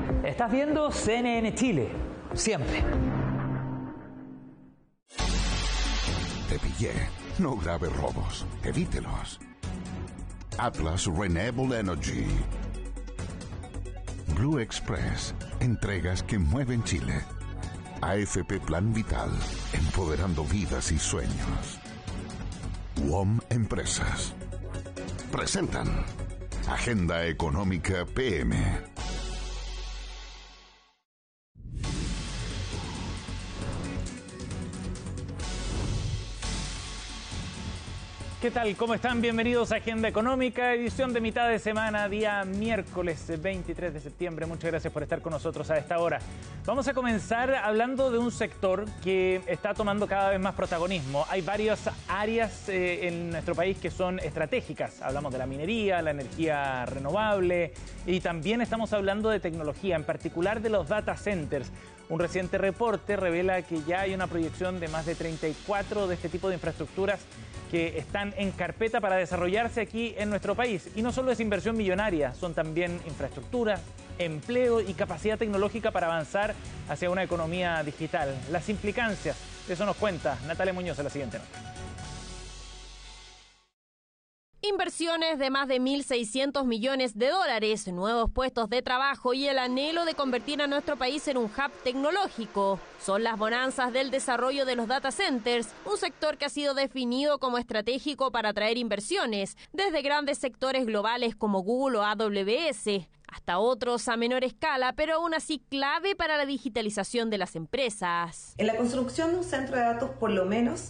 Estás viendo CNN Chile, siempre. Te pillé. No grave robos. Evítelos. Atlas Renewable Energy. Blue Express. Entregas que mueven Chile. AFP Plan Vital. Empoderando vidas y sueños. WOM Empresas. Presentan Agenda Económica PM. ¿Qué tal? ¿Cómo están? Bienvenidos a Agenda Económica, edición de mitad de semana, día miércoles 23 de septiembre. Muchas gracias por estar con nosotros a esta hora. Vamos a comenzar hablando de un sector que está tomando cada vez más protagonismo. Hay varias áreas en nuestro país que son estratégicas. Hablamos de la minería, la energía renovable y también estamos hablando de tecnología, en particular de los data centers. Un reciente reporte revela que ya hay una proyección de más de 34 de este tipo de infraestructuras que están en carpeta para desarrollarse aquí en nuestro país. Y no solo es inversión millonaria, son también infraestructura, empleo y capacidad tecnológica para avanzar hacia una economía digital. Las implicancias, de eso nos cuenta Natalia Muñoz en la siguiente nota. Inversiones de más de 1.600 millones de dólares, nuevos puestos de trabajo y el anhelo de convertir a nuestro país en un hub tecnológico. Son las bonanzas del desarrollo de los data centers, un sector que ha sido definido como estratégico para atraer inversiones, desde grandes sectores globales como Google o AWS, hasta otros a menor escala, pero aún así clave para la digitalización de las empresas. En la construcción de un centro de datos, por lo menos,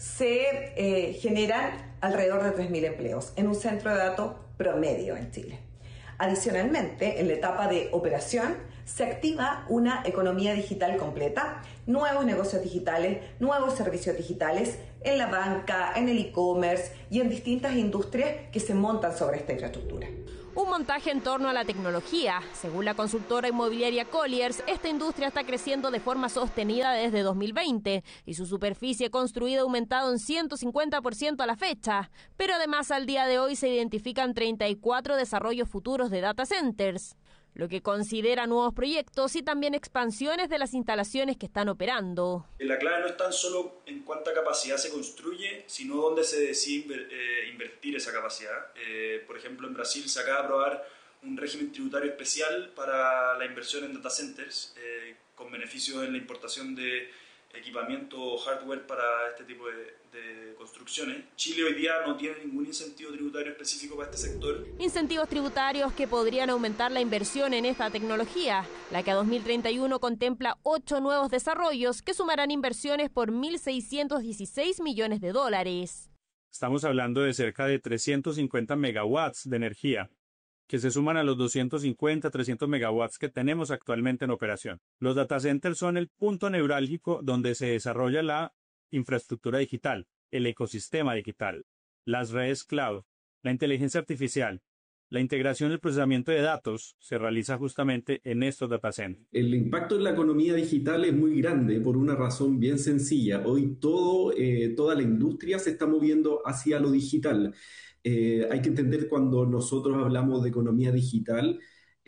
se generan alrededor de 3.000 empleos en un centro de datos promedio en Chile. Adicionalmente, en la etapa de operación, se activa una economía digital completa, nuevos negocios digitales, nuevos servicios digitales en la banca, en el e-commerce y en distintas industrias que se montan sobre esta infraestructura. Un montaje en torno a la tecnología. Según la consultora inmobiliaria Colliers, esta industria está creciendo de forma sostenida desde 2020 y su superficie construida ha aumentado en 150% a la fecha. Pero además al día de hoy se identifican 34 desarrollos futuros de data centers, lo que considera nuevos proyectos y también expansiones de las instalaciones que están operando. La clave no es tan solo en cuánta capacidad se construye, sino dónde se decide invertir esa capacidad. Por ejemplo, en Brasil se acaba de aprobar un régimen tributario especial para la inversión en data centers, con beneficios en la importación de equipamiento hardware para este tipo de construcciones. Chile hoy día no tiene ningún incentivo tributario específico para este sector. Incentivos tributarios que podrían aumentar la inversión en esta tecnología, la que a 2031 contempla 8 nuevos desarrollos que sumarán inversiones por 1.616 millones de dólares. Estamos hablando de cerca de 350 megawatts de energía, que se suman a los 250, 300 megawatts que tenemos actualmente en operación. Los data centers son el punto neurálgico donde se desarrolla la infraestructura digital, el ecosistema digital, las redes cloud, la inteligencia artificial. La integración y el procesamiento de datos se realiza justamente en estos data centers. El impacto en la economía digital es muy grande por una razón bien sencilla. Hoy toda la industria se está moviendo hacia lo digital. Hay que entender cuando nosotros hablamos de economía digital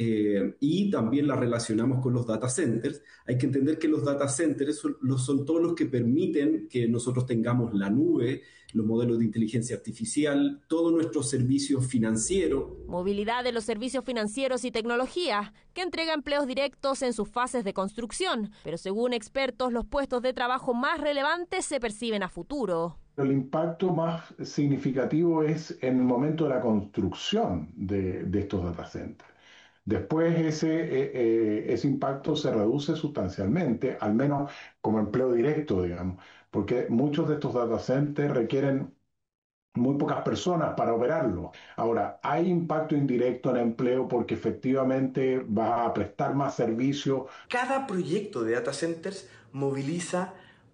y también la relacionamos con los data centers, hay que entender que los data centers son todos los que permiten que nosotros tengamos la nube, los modelos de inteligencia artificial, todos nuestros servicios financieros. Movilidad de los servicios financieros y tecnología, que entrega empleos directos en sus fases de construcción, pero según expertos, los puestos de trabajo más relevantes se perciben a futuro. El impacto más significativo es en el momento de la construcción de estos data centers. Después ese impacto se reduce sustancialmente, al menos como empleo directo, digamos, porque muchos de estos data centers requieren muy pocas personas para operarlo. Ahora, hay impacto indirecto en empleo porque efectivamente va a prestar más servicios. Cada proyecto de data centers moviliza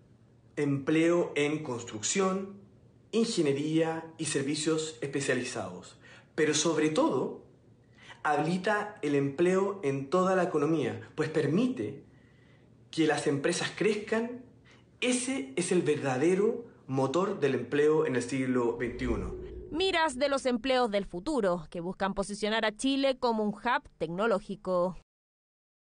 empleo en construcción, ingeniería y servicios especializados, pero sobre todo habilita el empleo en toda la economía, pues permite que las empresas crezcan. Ese es el verdadero motor del empleo en el siglo XXI. Miras de los empleos del futuro, que buscan posicionar a Chile como un hub tecnológico.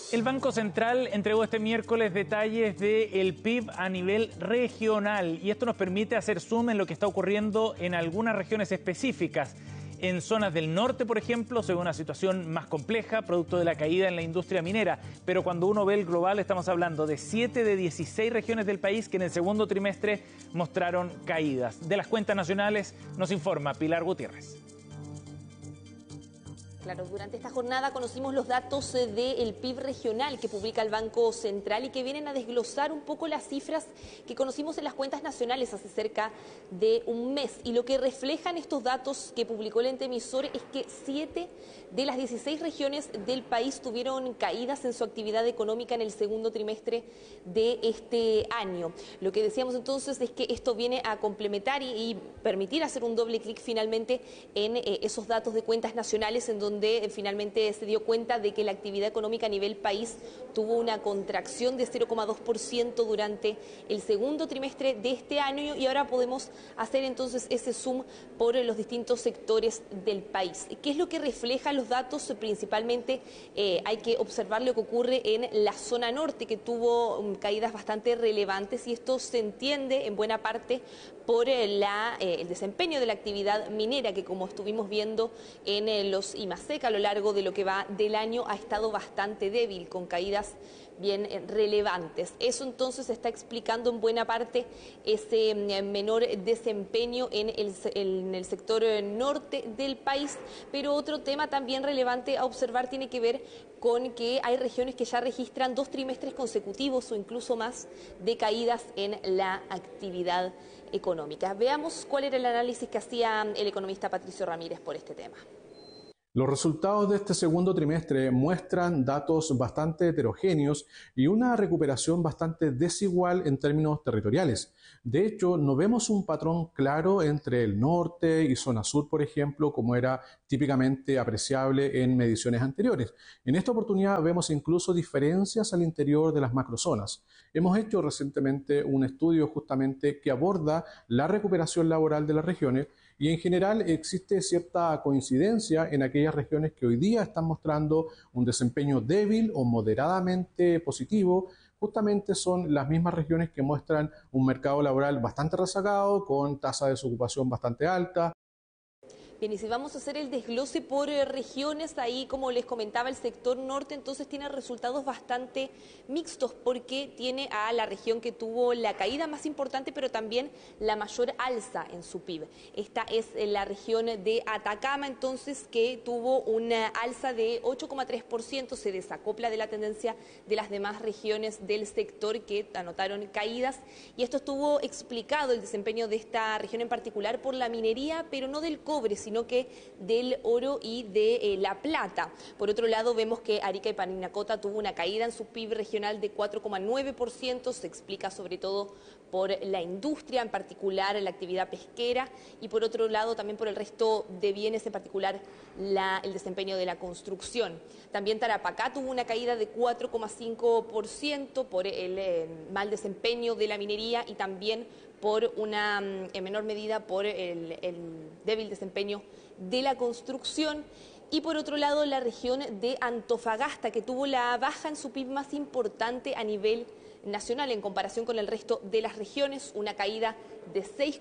El Banco Central entregó este miércoles detalles del PIB a nivel regional y esto nos permite hacer zoom en lo que está ocurriendo en algunas regiones específicas. En zonas del norte, por ejemplo, se ve una situación más compleja, producto de la caída en la industria minera. Pero cuando uno ve el global, estamos hablando de 7 de 16 regiones del país que en el segundo trimestre mostraron caídas. De las cuentas nacionales nos informa Pilar Gutiérrez. Claro, durante esta jornada conocimos los datos del PIB regional que publica el Banco Central y que vienen a desglosar un poco las cifras que conocimos en las cuentas nacionales hace cerca de un mes. Y lo que reflejan estos datos que publicó el ente emisor es que 7 de las 16 regiones del país tuvieron caídas en su actividad económica en el segundo trimestre de este año. Lo que decíamos entonces es que esto viene a complementar y permitir hacer un doble clic finalmente en esos datos de cuentas nacionales en donde finalmente se dio cuenta de que la actividad económica a nivel país tuvo una contracción de 0,2% durante el segundo trimestre de este año y ahora podemos hacer entonces ese zoom por los distintos sectores del país. ¿Qué es lo que reflejan los datos? Principalmente hay que observar lo que ocurre en la zona norte, que tuvo caídas bastante relevantes y esto se entiende en buena parte por el desempeño de la actividad minera, que como estuvimos viendo en los IMASEC a lo largo de lo que va del año ha estado bastante débil, con caídas bien relevantes. Eso entonces está explicando en buena parte ese menor desempeño en el sector norte del país, pero otro tema también relevante a observar tiene que ver con que hay regiones que ya registran 2 trimestres consecutivos o incluso más de caídas en la actividad económica. Veamos cuál era el análisis que hacía el economista Patricio Ramírez por este tema. Los resultados de este segundo trimestre muestran datos bastante heterogéneos y una recuperación bastante desigual en términos territoriales. De hecho, no vemos un patrón claro entre el norte y zona sur, por ejemplo, como era típicamente apreciable en mediciones anteriores. En esta oportunidad vemos incluso diferencias al interior de las macrozonas. Hemos hecho recientemente un estudio justamente que aborda la recuperación laboral de las regiones y en general existe cierta coincidencia en aquellas regiones que hoy día están mostrando un desempeño débil o moderadamente positivo. Justamente son las mismas regiones que muestran un mercado laboral bastante rezagado, con tasa de desocupación bastante alta. Bien, y si vamos a hacer el desglose por regiones, ahí como les comentaba el sector norte entonces tiene resultados bastante mixtos porque tiene a la región que tuvo la caída más importante pero también la mayor alza en su PIB. Esta es la región de Atacama entonces que tuvo una alza de 8,3%, se desacopla de la tendencia de las demás regiones del sector que anotaron caídas y esto estuvo explicado el desempeño de esta región en particular por la minería pero no del cobre, sino que del oro y de la plata. Por otro lado, vemos que Arica y Parinacota tuvo una caída en su PIB regional de 4,9%, se explica sobre todo por la industria, en particular la actividad pesquera, y por otro lado también por el resto de bienes, en particular el desempeño de la construcción. También Tarapacá tuvo una caída de 4,5% por el mal desempeño de la minería y también por una, en menor medida, por el débil desempeño de la construcción. Y por otro lado, la región de Antofagasta, que tuvo la baja en su PIB más importante a nivel nacional en comparación con el resto de las regiones, una caída de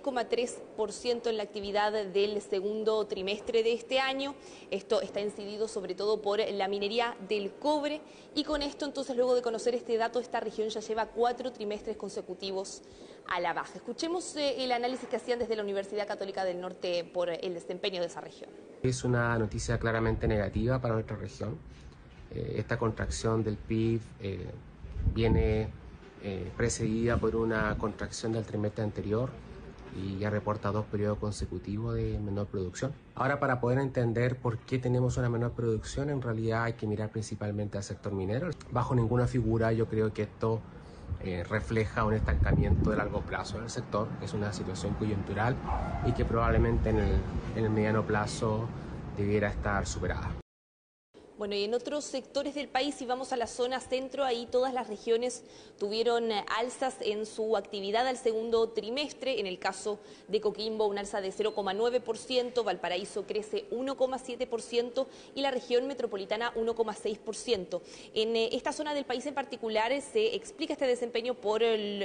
6,3% en la actividad del segundo trimestre de este año. Esto está incidido sobre todo por la minería del cobre y con esto entonces luego de conocer este dato esta región ya lleva 4 trimestres consecutivos a la baja. Escuchemos el análisis que hacían desde la Universidad Católica del Norte por el desempeño de esa región. Es una noticia claramente negativa para nuestra región. Esta contracción del PIB viene precedida por una contracción del trimestre anterior y ya reporta 2 periodos consecutivos de menor producción. Ahora, para poder entender por qué tenemos una menor producción, en realidad hay que mirar principalmente al sector minero. Bajo ninguna figura yo creo que esto refleja un estancamiento de largo plazo del sector. Es una situación coyuntural y que probablemente en el mediano plazo debiera estar superada. Bueno, y en otros sectores del país, si vamos a la zona centro, ahí todas las regiones tuvieron alzas en su actividad al segundo trimestre. En el caso de Coquimbo, un alza de 0,9%, Valparaíso crece 1,7% y la región metropolitana 1,6%. En esta zona del país en particular se explica este desempeño por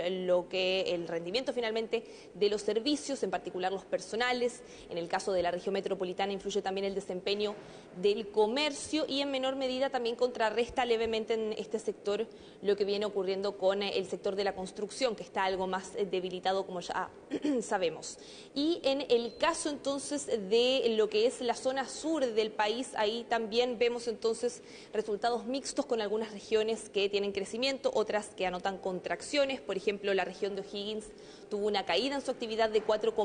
el rendimiento finalmente de los servicios, en particular los personales. En el caso de la región metropolitana influye también el desempeño del comercio y en menor medida también contrarresta levemente en este sector lo que viene ocurriendo con el sector de la construcción, que está algo más debilitado, como ya sabemos. Y en el caso entonces de lo que es la zona sur del país, ahí también vemos entonces resultados mixtos con algunas regiones que tienen crecimiento, otras que anotan contracciones. Por ejemplo, la región de O'Higgins tuvo una caída en su actividad de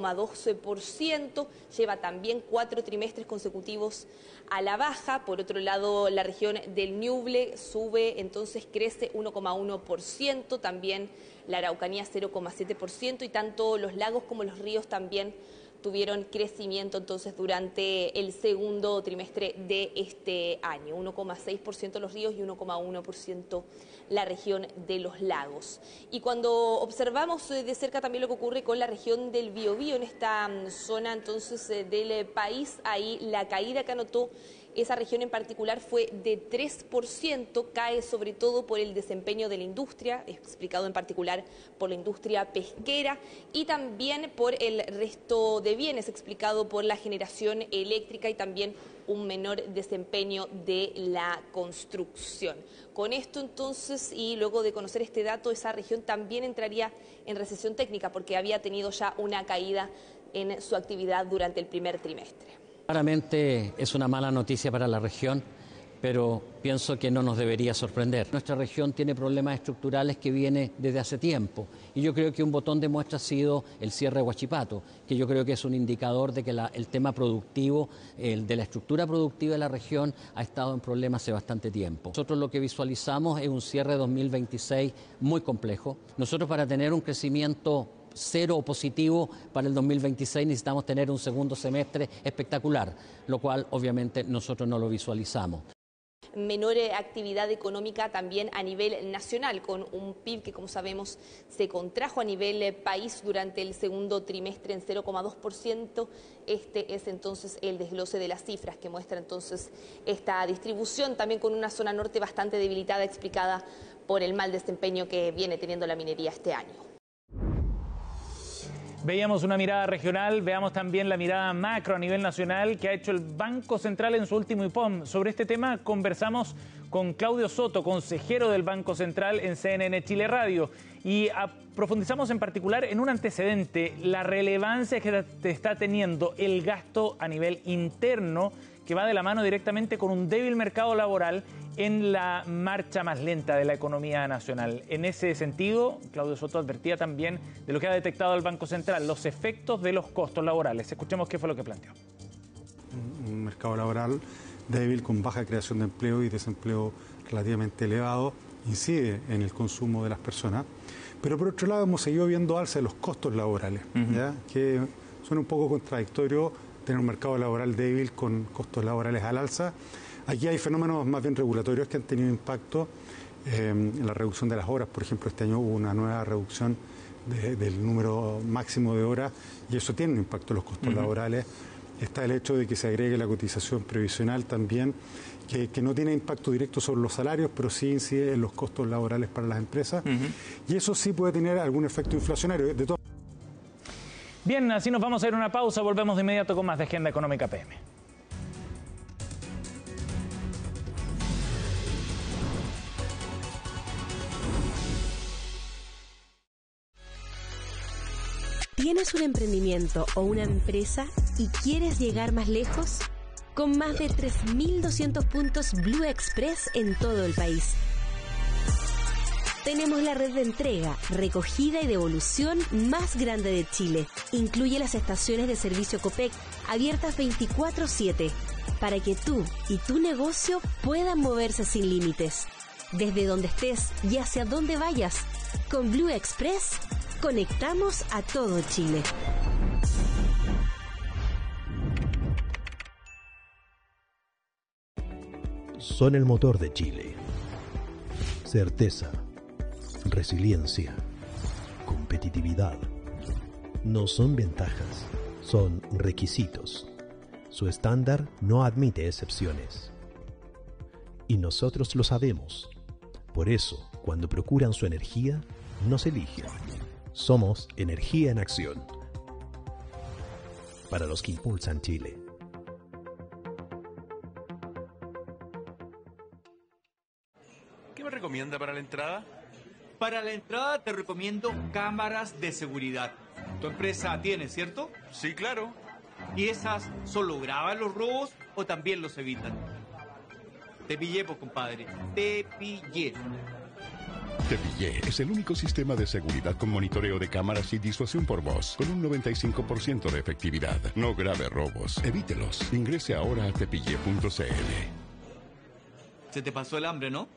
4,12%, lleva también 4 trimestres consecutivos a la baja. Por otro lado, la región del Ñuble sube, entonces crece 1,1%, también la Araucanía 0,7% y tanto los lagos como los ríos también tuvieron crecimiento entonces durante el segundo trimestre de este año, 1,6% los ríos y 1,1% la región de los lagos. Y cuando observamos de cerca también lo que ocurre con la región del Biobío, en esta zona entonces del país, ahí la caída que anotó esa región en particular fue de 3%, cae sobre todo por el desempeño de la industria, explicado en particular por la industria pesquera, y también por el resto de bienes, explicado por la generación eléctrica y también un menor desempeño de la construcción. Con esto entonces, y luego de conocer este dato, esa región también entraría en recesión técnica porque había tenido ya una caída en su actividad durante el primer trimestre. Claramente es una mala noticia para la región, pero pienso que no nos debería sorprender. Nuestra región tiene problemas estructurales que vienen desde hace tiempo y yo creo que un botón de muestra ha sido el cierre de Huachipato, que yo creo que es un indicador de que el tema productivo, el de la estructura productiva de la región ha estado en problemas hace bastante tiempo. Nosotros lo que visualizamos es un cierre de 2026 muy complejo. Nosotros para tener un crecimiento cero o positivo para el 2026 necesitamos tener un segundo semestre espectacular, lo cual obviamente nosotros no lo visualizamos. Menor actividad económica también a nivel nacional, con un PIB que, como sabemos, se contrajo a nivel país durante el segundo trimestre en 0,2%. Este es entonces el desglose de las cifras que muestra entonces esta distribución, también con una zona norte bastante debilitada, explicada por el mal desempeño que viene teniendo la minería este año. Veíamos una mirada regional, veamos también la mirada macro a nivel nacional que ha hecho el Banco Central en su último IPOM. Sobre este tema conversamos con Claudio Soto, consejero del Banco Central en CNN Chile Radio, y profundizamos en particular en un antecedente, la relevancia que está teniendo el gasto a nivel interno, que va de la mano directamente con un débil mercado laboral en la marcha más lenta de la economía nacional. En ese sentido, Claudio Soto advertía también de lo que ha detectado el Banco Central, los efectos de los costos laborales. Escuchemos qué fue lo que planteó. Un mercado laboral débil, con baja creación de empleo y desempleo relativamente elevado, incide en el consumo de las personas. Pero por otro lado hemos seguido viendo alza de los costos laborales, ¿ya? Que suena un poco contradictorio tener un mercado laboral débil con costos laborales al alza. Aquí hay fenómenos más bien regulatorios que han tenido impacto en la reducción de las horas. Por ejemplo, este año hubo una nueva reducción del número máximo de horas y eso tiene un impacto en los costos laborales. Está el hecho de que se agregue la cotización previsional también, que no tiene impacto directo sobre los salarios, pero sí incide en los costos laborales para las empresas. Y eso sí puede tener algún efecto inflacionario. Bien, así nos vamos a ir a una pausa. Volvemos de inmediato con más de Agenda Económica PM. ¿Tienes un emprendimiento o una empresa y quieres llegar más lejos? Con más de 3.200 puntos Blue Express en todo el país. Tenemos la red de entrega, recogida y devolución más grande de Chile. Incluye las estaciones de servicio Copec, abiertas 24/7, para que tú y tu negocio puedan moverse sin límites. Desde donde estés y hacia donde vayas, con Blue Express, conectamos a todo Chile. son el motor de Chile. Certeza, resiliencia, competitividad. No son ventajas, son requisitos. Su estándar no admite excepciones. Y nosotros lo sabemos. Por eso, cuando procuran su energía, nos eligen. Somos energía en acción. Para los que impulsan Chile. ¿Qué me recomienda para la entrada? Para la entrada te recomiendo cámaras de seguridad. Tu empresa tiene, ¿cierto? Sí, claro. ¿Y esas solo graban los robos o también los evitan? Te pillé, pues, compadre. Te pillé. Te Pillé es el único sistema de seguridad con monitoreo de cámaras y disuasión por voz, con un 95% de efectividad. No grave robos, evítelos. Ingrese ahora a tepillé.cl. Se te pasó el hambre, ¿no?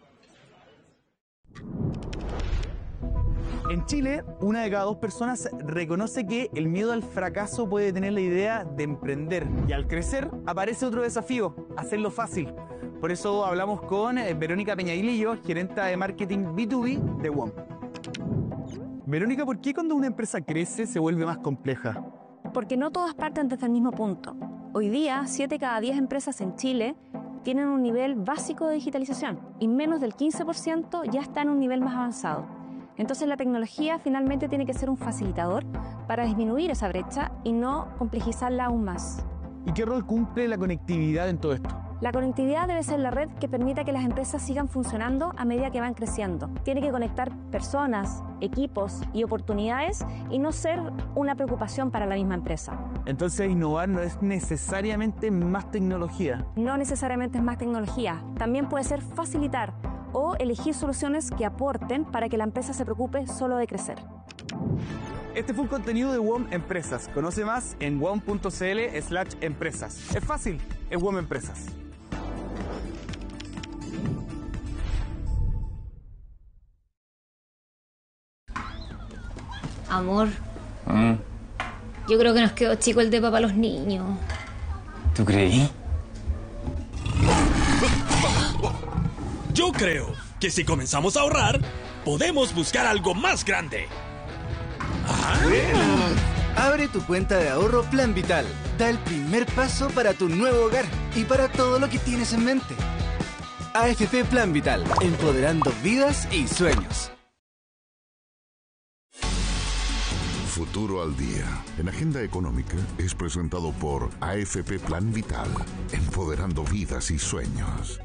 En Chile, 1 de cada 2 personas reconoce que el miedo al fracaso puede tener la idea de emprender. Y al crecer, aparece otro desafío, hacerlo fácil. Por eso hablamos con Verónica Peñailillo, gerenta de marketing B2B de WOM. Verónica, ¿por qué cuando una empresa crece se vuelve más compleja? Porque no todas parten desde el mismo punto. Hoy día, 7 cada 10 empresas en Chile tienen un nivel básico de digitalización y menos del 15% ya está en un nivel más avanzado. Entonces la tecnología finalmente tiene que ser un facilitador para disminuir esa brecha y no complejizarla aún más. ¿Y qué rol cumple la conectividad en todo esto? La conectividad debe ser la red que permita que las empresas sigan funcionando a medida que van creciendo. Tiene que conectar personas, equipos y oportunidades y no ser una preocupación para la misma empresa. Entonces innovar no es necesariamente más tecnología. No necesariamente es más tecnología. También puede ser facilitar o elegir soluciones que aporten para que la empresa se preocupe solo de crecer. Este fue un contenido de WOM Empresas. Conoce más en wom.cl/empresas. Es fácil, es WOM Empresas. Amor, yo creo que nos quedó chico el depa para los niños. ¿Tú creí? Yo creo que si comenzamos a ahorrar, podemos buscar algo más grande. Abre tu cuenta de ahorro Plan Vital. Da el primer paso para tu nuevo hogar y para todo lo que tienes en mente. AFP Plan Vital, empoderando vidas y sueños. Futuro al Día, en Agenda Económica, es presentado por AFP Plan Vital, empoderando vidas y sueños.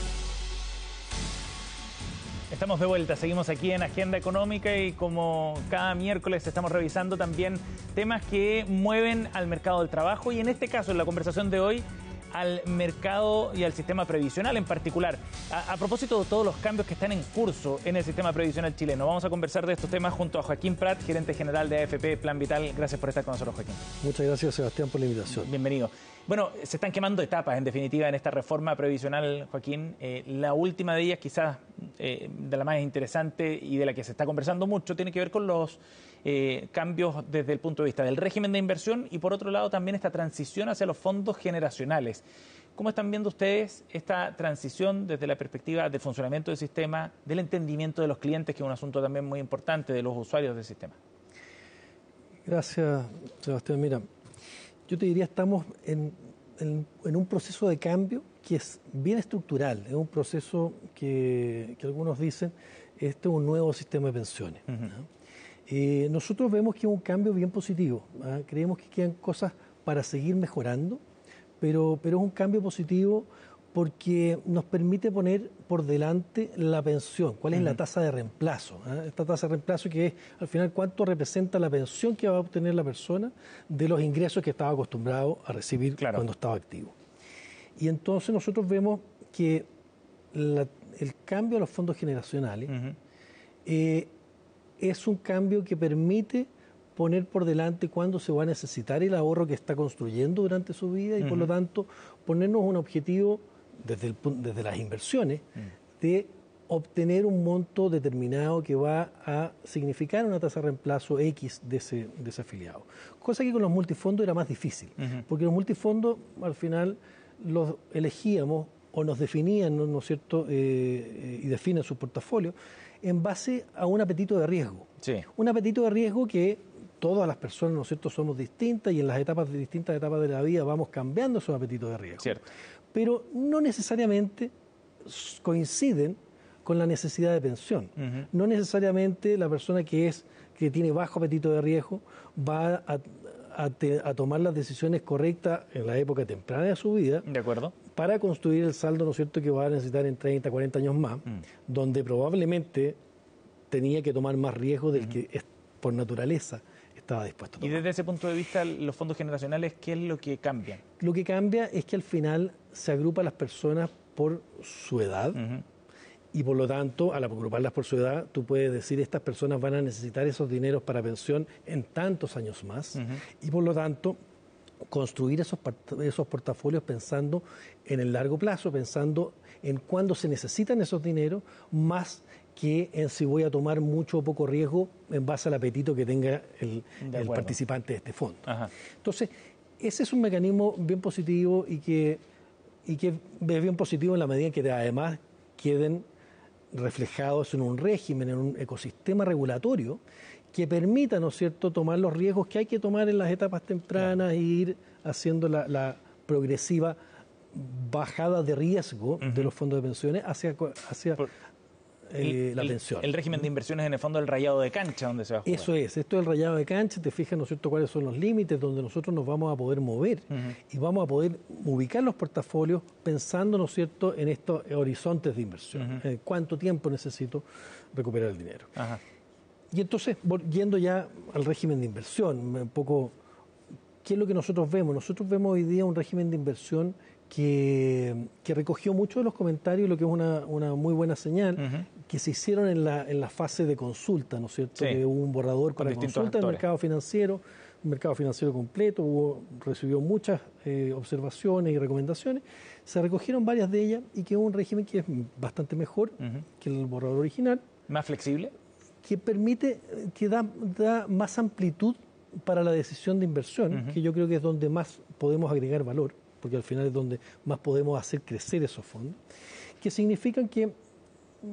Estamos de vuelta, seguimos aquí en Agenda Económica y como cada miércoles estamos revisando también temas que mueven al mercado del trabajo y en este caso, en la conversación de hoy, al mercado y al sistema previsional en particular. A propósito de todos los cambios que están en curso en el sistema previsional chileno, vamos a conversar de estos temas junto a Joaquín Prat, gerente general de AFP Plan Vital. Gracias por estar con nosotros, Joaquín. Muchas gracias, Sebastián, por la invitación. Bienvenido. Bueno, se están quemando etapas, en definitiva, en esta reforma previsional, Joaquín. La última de ellas, quizás de la más interesante y de la que se está conversando mucho, tiene que ver con los cambios desde el punto de vista del régimen de inversión y, por otro lado, también esta transición hacia los fondos generacionales. ¿Cómo están viendo ustedes esta transición desde la perspectiva del funcionamiento del sistema, del entendimiento de los clientes, que es un asunto también muy importante, de los usuarios del sistema? Gracias, Sebastián. Mira, yo te diría, estamos en un proceso de cambio que es bien estructural, es un proceso que algunos dicen, este es un nuevo sistema de pensiones. Nosotros vemos que es un cambio bien positivo, creemos que quedan cosas para seguir mejorando, pero es un cambio positivo porque nos permite poner por delante la pensión, cuál es la tasa de reemplazo. Esta tasa de reemplazo que es, al final, cuánto representa la pensión que va a obtener la persona de los ingresos que estaba acostumbrado a recibir cuando estaba activo. Y entonces nosotros vemos que el cambio a los fondos generacionales es un cambio que permite poner por delante cuándo se va a necesitar el ahorro que está construyendo durante su vida y por lo tanto ponernos un objetivo desde las inversiones de obtener un monto determinado que va a significar una tasa de reemplazo X de ese afiliado. Cosa que con los multifondos era más difícil, porque los multifondos al final los elegíamos o nos definían, ¿no es cierto?, y definen su portafolio en base a un apetito de riesgo. Sí. Un apetito de riesgo que todas las personas, ¿no es cierto?, somos distintas y en las distintas etapas de la vida vamos cambiando esos apetitos de riesgo. Cierto. Pero no necesariamente coinciden con la necesidad de pensión. No necesariamente la persona que tiene bajo apetito de riesgo va a tomar las decisiones correctas en la época temprana de su vida. De acuerdo. Para construir el saldo, ¿no es cierto?, que va a necesitar en 30, 40 años más, donde probablemente tenía que tomar más riesgo del que por naturaleza estaba dispuesto a tomar. Y desde ese punto de vista, los fondos generacionales, ¿qué es lo que cambian? Lo que cambia es que al final se agrupan las personas por su edad, y por lo tanto, al agruparlas por su edad, tú puedes decir estas personas van a necesitar esos dineros para pensión en tantos años más, y por lo tanto construir esos portafolios pensando en el largo plazo, pensando en cuándo se necesitan esos dineros, más que en si voy a tomar mucho o poco riesgo en base al apetito que tenga el participante de este fondo. Entonces, ese es un mecanismo bien positivo y que es bien positivo en la medida en que además queden reflejados en un régimen, en un ecosistema regulatorio que permita, ¿no es cierto?, tomar los riesgos que hay que tomar en las etapas tempranas e ir haciendo la progresiva bajada de riesgo de los fondos de pensiones hacia la pensión. El régimen de inversiones en el fondo del rayado de cancha donde se va a jugar. Eso es, esto es el rayado de cancha, te fijas, ¿no es cierto?, cuáles son los límites donde nosotros nos vamos a poder mover y vamos a poder ubicar los portafolios pensando, ¿no es cierto?, en estos horizontes de inversión. ¿Cuánto tiempo necesito recuperar el dinero? Y entonces, yendo ya al régimen de inversión, un poco, ¿qué es lo que nosotros vemos? Nosotros vemos hoy día un régimen de inversión que recogió mucho de los comentarios, lo que es una muy buena señal, que se hicieron en la fase de consulta, ¿no es cierto? Sí. Hubo un borrador para consulta del mercado financiero, un mercado financiero completo, recibió muchas observaciones y recomendaciones, se recogieron varias de ellas y que es un régimen que es bastante mejor que el borrador original. ¿Más flexible? Que permite, que da más amplitud para la decisión de inversión, que yo creo que es donde más podemos agregar valor, porque al final es donde más podemos hacer crecer esos fondos, que significan que